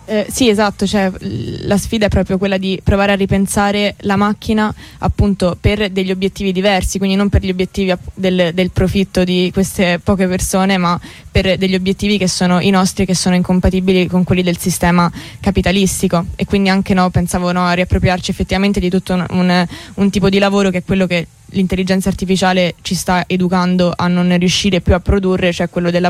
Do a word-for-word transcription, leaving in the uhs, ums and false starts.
Eh, sì, esatto, cioè la sfida è proprio quella di provare a ripensare la macchina appunto per degli obiettivi diversi, quindi non per gli obiettivi del, del profitto di queste poche persone, ma per degli obiettivi che sono i nostri, che sono incompatibili con quelli del sistema capitalistico. E quindi anche no, pensavo no, a riappropriarci effettivamente di tutto un, un, un tipo di lavoro che è quello che l'intelligenza artificiale ci sta educando a non riuscire più a produrre, cioè quello del